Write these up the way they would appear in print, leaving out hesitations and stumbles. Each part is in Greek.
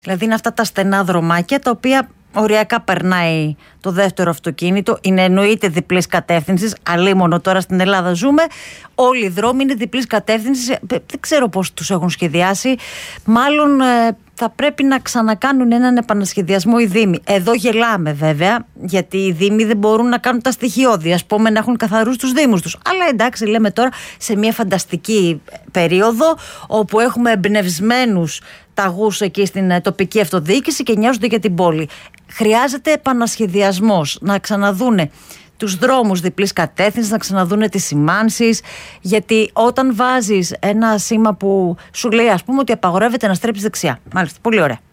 Δηλαδή είναι αυτά τα στενά δρομάκια τα οποία οριακά περνάει το δεύτερο αυτοκίνητο. Είναι εννοείται διπλής κατεύθυνσης. Αλίμονο τώρα στην Ελλάδα ζούμε. Όλοι οι δρόμοι είναι διπλής κατεύθυνσης. Δεν ξέρω πώς τους έχουν σχεδιάσει. Μάλλον θα πρέπει να ξανακάνουν έναν επανασχεδιασμό οι Δήμοι. Εδώ γελάμε βέβαια, γιατί οι Δήμοι δεν μπορούν να κάνουν τα στοιχειώδη. Ας πούμε να έχουν καθαρούς τους Δήμους τους. Αλλά εντάξει, λέμε τώρα σε μια φανταστική περίοδο όπου έχουμε εμπνευσμένους ταγούς εκεί στην τοπική αυτοδιοίκηση και νοιάζονται για την πόλη. Χρειάζεται επανασχεδιασμός, να ξαναδούνε τους δρόμους διπλής κατεύθυνσης, να ξαναδούνε τις σημάνσεις, γιατί όταν βάζεις ένα σήμα που σου λέει ας πούμε ότι απαγορεύεται να στρέψεις δεξιά, μάλιστα, πολύ ωραία,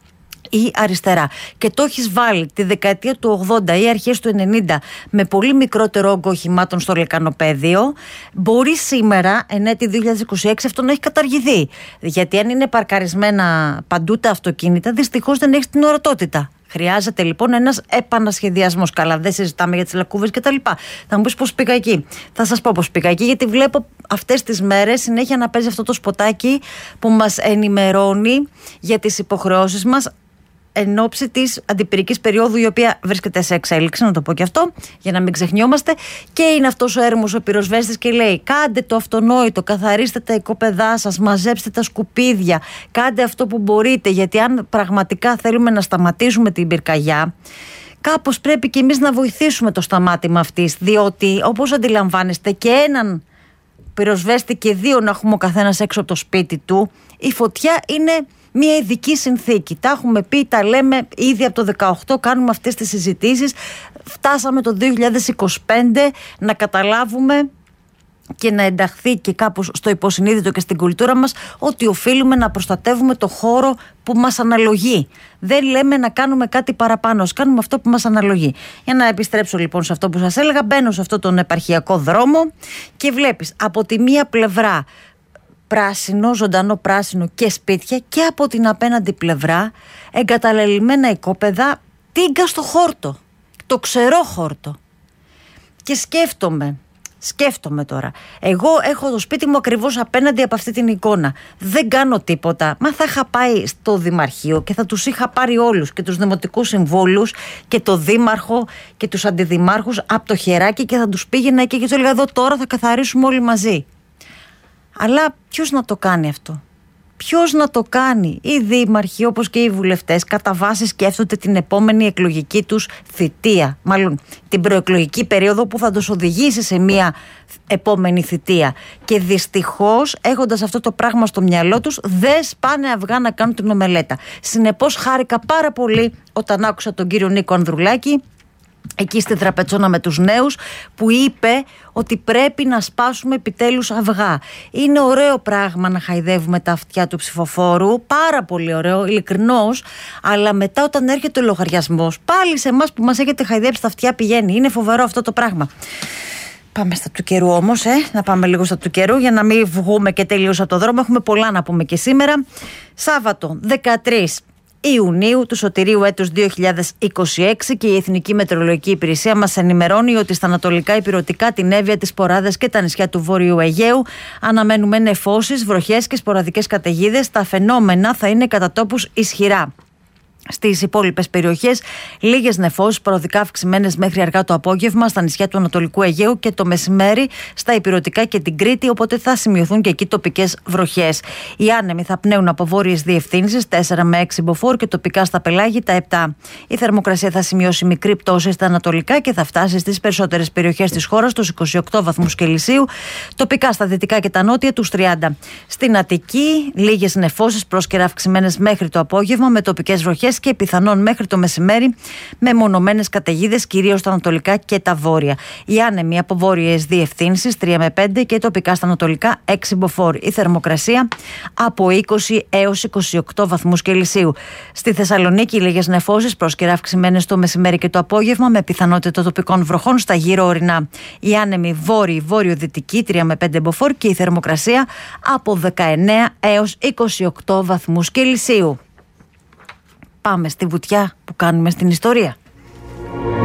ή αριστερά, και το έχεις βάλει τη δεκαετία του 80 ή αρχές του 90 με πολύ μικρότερο όγκο οχημάτων στο λεκανοπέδιο, μπορεί σήμερα, εν έτη 2026, αυτό να έχει καταργηθεί. Γιατί αν είναι παρκαρισμένα παντού τα αυτοκίνητα, δυστυχώς δεν έχεις την ορατότητα. Χρειάζεται λοιπόν ένας επανασχεδιασμός. Καλά, δεν συζητάμε για τις λακκούβες και τα λοιπά. Θα μου πεις πώς πήγα εκεί. Θα σας πω πώς πήγα εκεί, γιατί βλέπω αυτές τις μέρες συνέχεια να παίζει αυτό το σποτάκι που μας ενημερώνει για τις υποχρεώσεις μας εν ώψη της αντιπυρικής περίοδου, η οποία βρίσκεται σε εξέλιξη, να το πω και αυτό, για να μην ξεχνιόμαστε. Και είναι αυτός ο έρημος ο πυροσβέστης και λέει: κάντε το αυτονόητο, καθαρίστε τα οικόπεδά σας, μαζέψτε τα σκουπίδια, κάντε αυτό που μπορείτε. Γιατί αν πραγματικά θέλουμε να σταματήσουμε την πυρκαγιά, κάπως πρέπει και εμείς να βοηθήσουμε το σταμάτημα αυτής. Διότι, όπως αντιλαμβάνεστε, και έναν πυροσβέστη και δύο να έχουμε ο καθένας έξω από το σπίτι του, η φωτιά είναι μια ειδική συνθήκη. Τα έχουμε πει, τα λέμε ήδη από το 2018, κάνουμε αυτές τις συζητήσεις. Φτάσαμε το 2025 να καταλάβουμε και να ενταχθεί και κάπως στο υποσυνείδητο και στην κουλτούρα μας ότι οφείλουμε να προστατεύουμε το χώρο που μας αναλογεί. Δεν λέμε να κάνουμε κάτι παραπάνω, κάνουμε αυτό που μας αναλογεί. Για να επιστρέψω λοιπόν σε αυτό που σας έλεγα, μπαίνω σε αυτό τον επαρχιακό δρόμο και βλέπεις από τη μία πλευρά πράσινο, ζωντανό πράσινο και σπίτια, και από την απέναντι πλευρά εγκαταλελειμμένα οικόπεδα, τίγκα στο χόρτο, το ξερό χόρτο. Και σκέφτομαι τώρα, εγώ έχω το σπίτι μου ακριβώς απέναντι από αυτή την εικόνα, δεν κάνω τίποτα. Μα θα είχα πάει στο Δημαρχείο και θα τους είχα πάρει όλους, και τους δημοτικούς συμβούλους και το δήμαρχο και τους αντιδημάρχους από το χεράκι, και θα τους πήγαινα εκεί και τους έλεγα: εδώ τώρα θα καθαρίσουμε όλοι μαζί. Αλλά ποιος να το κάνει αυτό? Ποιος να το κάνει? Οι δήμαρχοι, όπως και οι βουλευτές, κατά βάση σκέφτονται την επόμενη εκλογική τους θητεία. Μάλλον την προεκλογική περίοδο που θα τους οδηγήσει σε μια επόμενη θητεία. Και δυστυχώς, έχοντας αυτό το πράγμα στο μυαλό τους, δεν σπάνε αυγά να κάνουν την ομελέτα. Συνεπώς, χάρηκα πάρα πολύ όταν άκουσα τον κύριο Νίκο Ανδρουλάκη εκεί στην Τραπετσόνα με τους νέους, που είπε ότι πρέπει να σπάσουμε επιτέλους αυγά. Είναι ωραίο πράγμα να χαϊδεύουμε τα αυτιά του ψηφοφόρου, πάρα πολύ ωραίο, ειλικρινώς, αλλά μετά όταν έρχεται ο λογαριασμός, πάλι σε εμάς που μας έχετε χαϊδέψει τα αυτιά πηγαίνει. Είναι φοβερό αυτό το πράγμα. Πάμε στα του καιρού όμως, να πάμε λίγο στα του καιρού για να μην βγούμε και τελείως από το δρόμο. Έχουμε πολλά να πούμε και σήμερα. Σάββατο 13 Ιουνίου του σωτηρίου έτους 2026, και η Εθνική Μετεωρολογική Υπηρεσία μας ενημερώνει ότι στα ανατολικά ηπειρωτικά, την Εύβοια, τις Ποράδες και τα νησιά του Βόρειου Αιγαίου αναμένουμε νεφώσεις, βροχές και σποραδικές καταιγίδες. Τα φαινόμενα θα είναι κατά τόπους ισχυρά. Στις υπόλοιπες περιοχές, λίγες νεφώσεις, παροδικά αυξημένες μέχρι αργά το απόγευμα στα νησιά του Ανατολικού Αιγαίου και το μεσημέρι στα ηπειρωτικά και την Κρήτη, οπότε θα σημειωθούν και εκεί τοπικές βροχές. Οι άνεμοι θα πνέουν από βόρειες διευθύνσεις 4 με 6 μποφόρ και τοπικά στα πελάγη τα 7. Η θερμοκρασία θα σημειώσει μικρή πτώση στα ανατολικά και θα φτάσει στις περισσότερες περιοχές της χώρας τους 28 βαθμούς Κελσίου, τοπικά στα δυτικά και τα νότια τους 30. Στην Αττική, λίγες νεφώσεις πρόσκαιρα αυξημένες μέχρι το απόγευμα με τοπικές βροχές και πιθανόν μέχρι το μεσημέρι με μονομένες καταιγίδες, κυρίως στα ανατολικά και τα βόρεια. Οι άνεμοι από βόρειες διευθύνσεις 3 με 5 και τοπικά στα ανατολικά 6 μποφόρ. Η θερμοκρασία από 20 έως 28 βαθμούς Κελσίου. Στη Θεσσαλονίκη, λίγες νεφώσεις πρόσκαιρα αυξημένες το μεσημέρι και το απόγευμα με πιθανότητα τοπικών βροχών στα γύρω ορεινά. Οι άνεμοι βόρειο-δυτικοί 3 με 5 μποφόρ και η θερμοκρασία από 19 έως 28 βαθμούς Κελσίου. Πάμε στη βουτιά που κάνουμε στην ιστορία.